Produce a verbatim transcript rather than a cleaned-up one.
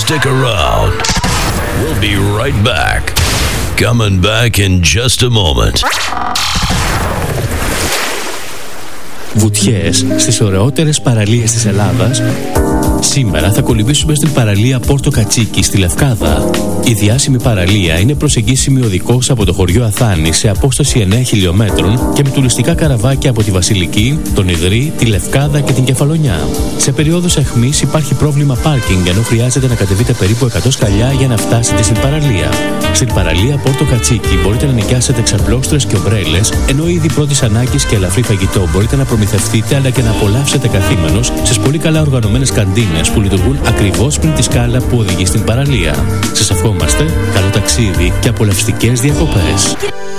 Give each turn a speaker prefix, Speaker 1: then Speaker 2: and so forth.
Speaker 1: Stick around. We'll be right back. Coming back in just a moment.
Speaker 2: Βουτιές στις ωραιότερες παραλίες της Ελλάδας. Σήμερα θα κολυμπήσουμε στην παραλία Πόρτο Κατσίκι στη Λευκάδα. Η διάσημη παραλία είναι προσεγγίσιμη οδικώς από το χωριό Αθάνη σε απόσταση εννέα χιλιομέτρων και με τουριστικά καραβάκια από τη Βασιλική, τον Ιδρύ, τη Λευκάδα και την Κεφαλονιά. Σε περίοδους αιχμής υπάρχει πρόβλημα πάρκινγκ, ενώ χρειάζεται να κατεβείτε περίπου εκατό σκαλιά για να φτάσετε στην παραλία. Στην παραλία Πόρτο Κατσίκι μπορείτε να νοικιάσετε ξαπλώστρες και ομπρέλες, ενώ είδη πρώτης ανάγκης και ελαφρύ φαγητό μπορείτε να προμηθευτείτε αλλά και να απολαύσετε καθήμενος στις πολύ καλά οργανωμένες καντίνες που λειτουργούν ακριβώς πριν τη σκάλα που οδηγεί στην παραλία. Σας ευχόμαστε καλό ταξίδι και απολαυστικές διακοπές.